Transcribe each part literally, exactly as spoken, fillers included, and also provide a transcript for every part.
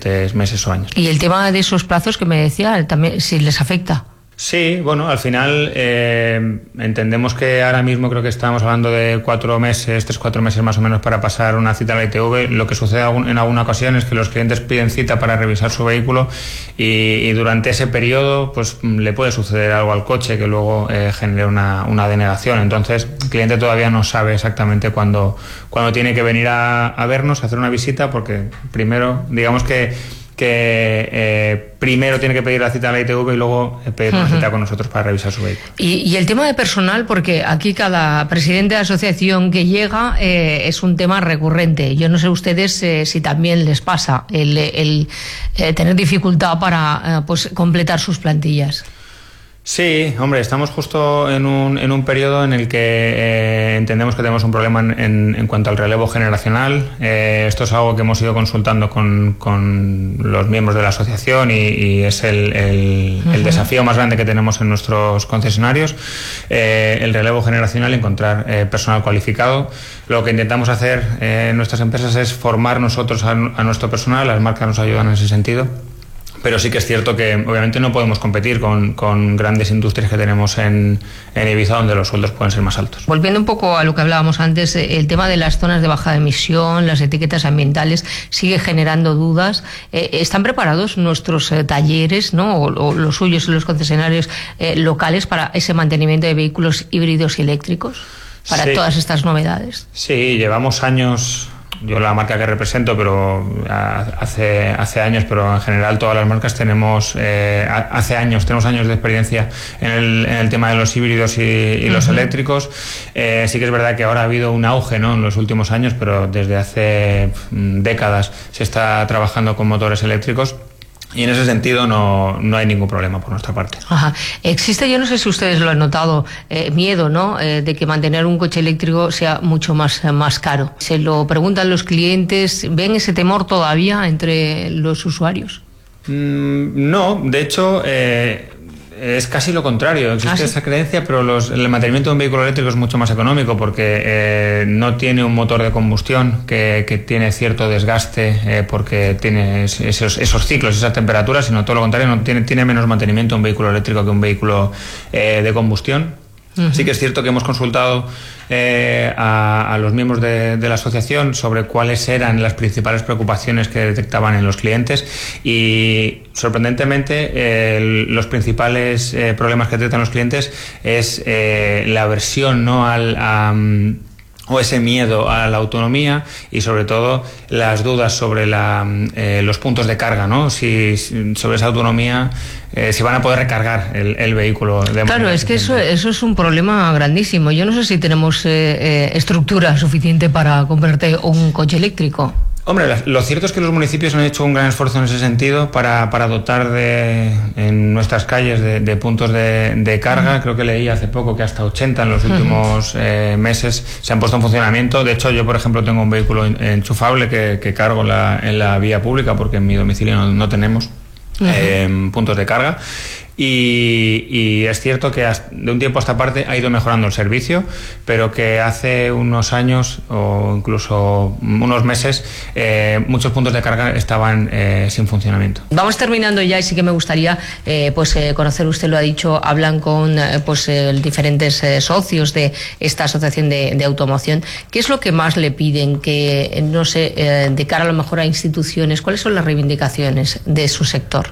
siguientes meses o años. Y el tema de esos plazos que me decía, también si les afecta. Sí, bueno, al final eh, entendemos que ahora mismo creo que estamos hablando de cuatro meses, tres, cuatro meses más o menos para pasar una cita a la I T V. Lo que sucede en alguna ocasión es que los clientes piden cita para revisar su vehículo y, y durante ese periodo pues le puede suceder algo al coche que luego eh, genere una, una denegación. Entonces el cliente todavía no sabe exactamente cuándo, cuándo tiene que venir a, a vernos, a hacer una visita, porque primero, digamos que que eh, primero tiene que pedir la cita a la I T V y luego pedir una uh-huh. cita con nosotros para revisar su vehículo. Y, y el tema de personal, porque aquí cada presidente de asociación que llega eh, es un tema recurrente. Yo no sé ustedes eh, si también les pasa el, el eh, tener dificultad para eh, pues completar sus plantillas. Sí, hombre, estamos justo en un, en un periodo en el que eh, entendemos que tenemos un problema en, en, en cuanto al relevo generacional. Eh, esto es algo que hemos ido consultando con, con los miembros de la asociación y, y es el, el, uh-huh. el desafío más grande que tenemos en nuestros concesionarios, eh, el relevo generacional, encontrar eh, personal cualificado. Lo que intentamos hacer eh, en nuestras empresas es formar nosotros a, a nuestro personal, las marcas nos ayudan en ese sentido. Pero sí que es cierto que obviamente no podemos competir con, con grandes industrias que tenemos en, en Ibiza, donde los sueldos pueden ser más altos. Volviendo un poco a lo que hablábamos antes, el tema de las zonas de baja emisión, las etiquetas ambientales, sigue generando dudas. Eh, ¿Están preparados nuestros eh, talleres, ¿no? o, o los suyos y los concesionarios eh, locales para ese mantenimiento de vehículos híbridos y eléctricos, para sí. todas estas novedades? Sí, llevamos años... Yo la marca que represento, pero hace, hace años, pero en general todas las marcas tenemos, eh, hace años, tenemos años de experiencia en el, en el tema de los híbridos y, y los uh-huh. eléctricos. Eh, sí que es verdad que ahora ha habido un auge, ¿no?, en los últimos años, pero desde hace décadas se está trabajando con motores eléctricos. Y en ese sentido no, no hay ningún problema por nuestra parte. Ajá. Existe, yo no sé si ustedes lo han notado, eh, miedo, ¿no?, eh, de que mantener un coche eléctrico sea mucho más, eh, más caro. Se lo preguntan los clientes, ¿ven ese temor todavía entre los usuarios? Mm, no, de hecho... Eh, Es casi lo contrario, existe ¿Ah, sí? esa creencia, pero los, el mantenimiento de un vehículo eléctrico es mucho más económico porque eh, no tiene un motor de combustión que, que tiene cierto desgaste eh, porque tiene esos, esos ciclos, esas temperaturas, sino todo lo contrario, no tiene, tiene menos mantenimiento un vehículo eléctrico que un vehículo eh, de combustión. Uh-huh. Sí que es cierto que hemos consultado eh, a, a los miembros de, de la asociación sobre cuáles eran las principales preocupaciones que detectaban en los clientes y sorprendentemente eh, los principales eh, problemas que detectan los clientes es eh, la aversión, ¿no?, al a, o ese miedo a la autonomía y sobre todo las dudas sobre la, eh, los puntos de carga, ¿no? Si, sobre esa autonomía, eh, si van a poder recargar el, el vehículo de manera Claro, es que eso, eso es un problema grandísimo. Yo no sé si tenemos eh, eh, estructura suficiente para comprarte un coche eléctrico. Hombre, lo cierto es que los municipios han hecho un gran esfuerzo en ese sentido para, para dotar de, en nuestras calles de, de puntos de, de carga. Uh-huh. Creo que leí hace poco que hasta ochenta en los últimos uh-huh. eh, meses se han puesto en funcionamiento. De hecho, yo, por ejemplo, tengo un vehículo enchufable que, que cargo en la, en la vía pública porque en mi domicilio no, no tenemos uh-huh. eh, puntos de carga. Y, y es cierto que de un tiempo a esta parte ha ido mejorando el servicio, pero que hace unos años o incluso unos meses eh, muchos puntos de carga estaban eh, sin funcionamiento. Vamos terminando ya y sí que me gustaría eh, pues eh, conocer, usted lo ha dicho, hablan con eh, pues eh, diferentes eh, socios de esta asociación de, de automoción. ¿Qué es lo que más le piden? Que no sé, eh, de cara a lo mejor a instituciones, ¿cuáles son las reivindicaciones de su sector?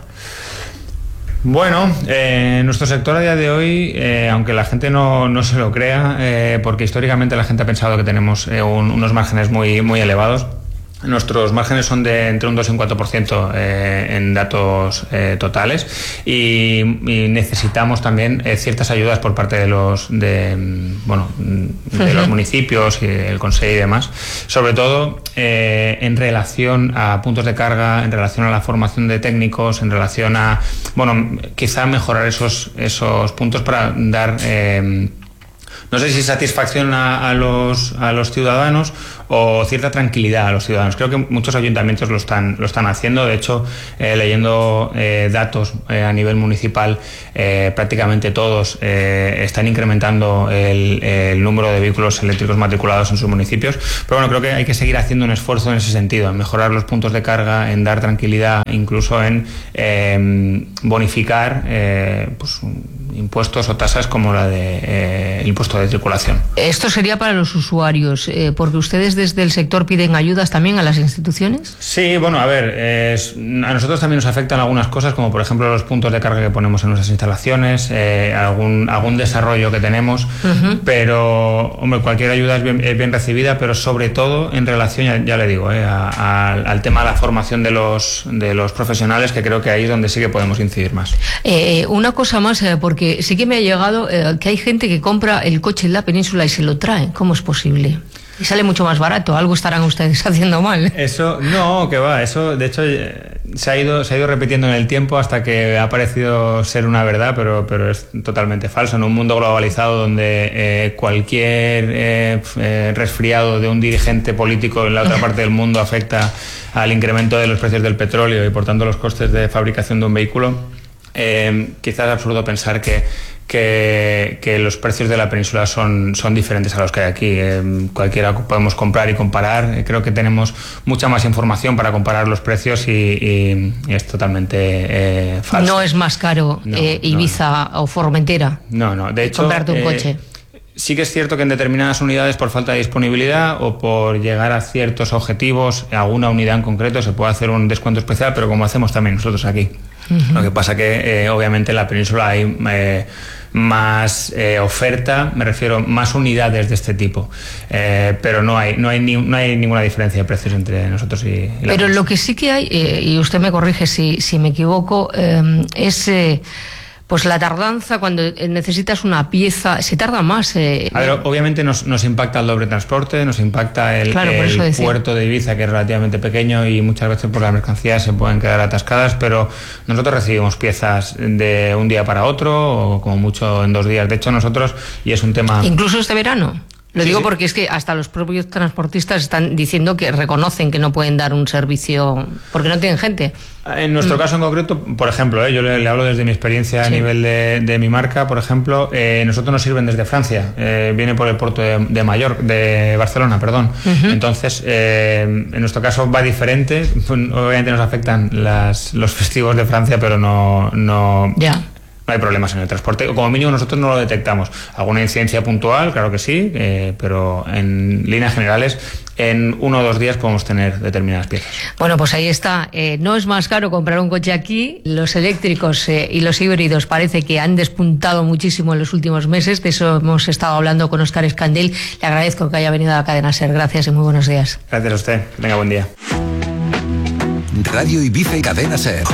Bueno, eh, nuestro sector a día de hoy, eh, aunque la gente no, no se lo crea, eh, porque históricamente la gente ha pensado que tenemos eh, un, unos márgenes muy, muy elevados. Nuestros márgenes son de entre un dos y un cuatro por ciento eh, en datos eh, totales y, y necesitamos también eh, ciertas ayudas por parte de los de bueno de uh-huh. los municipios y el Consejo y demás, sobre todo eh, en relación a puntos de carga, en relación a la formación de técnicos, en relación a bueno quizá mejorar esos esos puntos para dar eh, no sé si satisfacción a, a, los, a los ciudadanos o cierta tranquilidad a los ciudadanos. Creo que muchos ayuntamientos lo están, lo están haciendo. De hecho, eh, leyendo eh, datos eh, a nivel municipal, eh, prácticamente todos eh, están incrementando el, el número de vehículos eléctricos matriculados en sus municipios. Pero bueno, creo que hay que seguir haciendo un esfuerzo en ese sentido, en mejorar los puntos de carga, en dar tranquilidad, incluso en eh, bonificar eh, pues, impuestos o tasas como la de eh, el impuesto de circulación. Esto sería para los usuarios, eh, porque ustedes desde el sector piden ayudas también a las instituciones. Sí, bueno, a ver, eh, a nosotros también nos afectan algunas cosas, como por ejemplo los puntos de carga que ponemos en nuestras instalaciones, eh, algún algún desarrollo que tenemos, uh-huh. pero hombre, cualquier ayuda es bien, es bien recibida, pero sobre todo en relación, ya, ya le digo, eh, a, a, al tema de la formación de los de los profesionales, que creo que ahí es donde sí que podemos incidir más. Eh, una cosa más, eh, porque sí que me ha llegado eh, que hay gente que compra el coche en la península y se lo trae. ¿Cómo es posible? Y sale mucho más barato. Algo estarán ustedes haciendo mal. Eso, no, que va. Eso, de hecho, se ha ido, se ha ido repitiendo en el tiempo hasta que ha parecido ser una verdad, pero, pero es totalmente falso. En un mundo globalizado donde eh, cualquier eh, eh, resfriado de un dirigente político en la otra parte del mundo afecta al incremento de los precios del petróleo y, por tanto, los costes de fabricación de un vehículo, eh, quizás es absurdo pensar que Que, que los precios de la península son, son diferentes a los que hay aquí. Eh, cualquiera podemos comprar y comparar. Eh, creo que tenemos mucha más información para comparar los precios y, y, y es totalmente eh, falso. No es más caro no, eh, Ibiza no, no. o Formentera. No, no. De hecho, comprarte un eh, coche. Sí que es cierto que en determinadas unidades, por falta de disponibilidad o por llegar a ciertos objetivos, en alguna unidad en concreto se puede hacer un descuento especial, pero como hacemos también nosotros aquí. Uh-huh. Lo que pasa que eh, obviamente en la península hay eh, más eh, oferta, me refiero más unidades de este tipo, eh, pero no hay no hay ni, no hay ninguna diferencia de precios entre nosotros y, y la Pero península. Lo que sí que hay, eh, y usted me corrige si, si me equivoco, eh, es eh, pues la tardanza cuando necesitas una pieza, se tarda más. Eh. A ver, obviamente nos, nos impacta el doble transporte, nos impacta el, claro, el puerto de Ibiza, que es relativamente pequeño y muchas veces por las mercancías se pueden quedar atascadas, pero nosotros recibimos piezas de un día para otro o como mucho en dos días. De hecho, nosotros, y es un tema... ¿Incluso este verano? Lo sí, digo sí. porque es que hasta los propios transportistas están diciendo que reconocen que no pueden dar un servicio porque no tienen gente. En nuestro mm. caso en concreto, por ejemplo, ¿eh? yo le, le hablo desde mi experiencia sí. a nivel de, de mi marca, por ejemplo, eh, nosotros nos sirven desde Francia, eh, viene por el puerto de, de Mallorca, de Barcelona, perdón. Uh-huh. Entonces, eh, en nuestro caso va diferente, obviamente nos afectan las, los festivos de Francia, pero no... no ya. No hay problemas en el transporte, como mínimo nosotros no lo detectamos. Alguna incidencia puntual, claro que sí, eh, pero en líneas generales, en uno o dos días podemos tener determinadas piezas. Bueno, pues ahí está. Eh, no es más caro comprar un coche aquí. Los eléctricos eh, y los híbridos parece que han despuntado muchísimo en los últimos meses. De eso hemos estado hablando con Óscar Escandell. Le agradezco que haya venido a la cadena SER. Gracias y muy buenos días. Gracias a usted. Que tenga buen día. Radio Ibiza y cadena SER.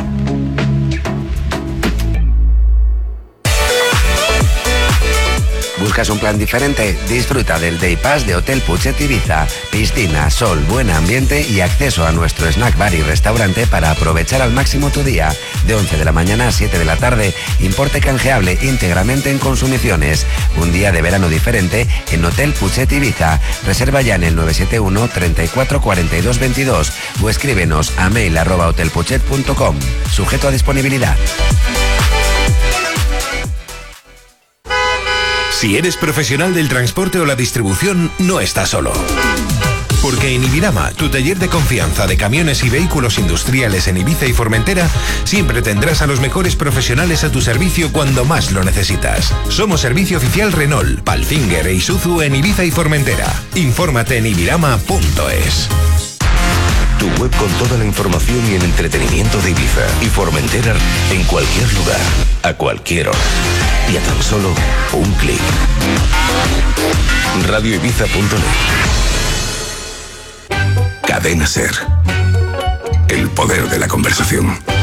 ¿Buscas un plan diferente? Disfruta del Day Pass de Hotel Puchet Ibiza. Piscina, sol, buen ambiente y acceso a nuestro snack bar y restaurante para aprovechar al máximo tu día. De once de la mañana a siete de la tarde, importe canjeable íntegramente en consumiciones. Un día de verano diferente en Hotel Puchet Ibiza. Reserva ya en el nueve siete uno, treinta y cuatro, cuarenta y dos, veintidós o escríbenos a mail arroba hotelpuchet punto com. Sujeto a disponibilidad. Si eres profesional del transporte o la distribución, no estás solo. Porque en Ibirama, tu taller de confianza de camiones y vehículos industriales en Ibiza y Formentera, siempre tendrás a los mejores profesionales a tu servicio cuando más lo necesitas. Somos servicio oficial Renault, Palfinger e Isuzu en Ibiza y Formentera. Infórmate en ibirama punto es. Tu web con toda la información y el entretenimiento de Ibiza y Formentera en cualquier lugar, a cualquier hora. Y a tan solo un clic. radio ibiza punto net. Cadena SER. El poder de la conversación.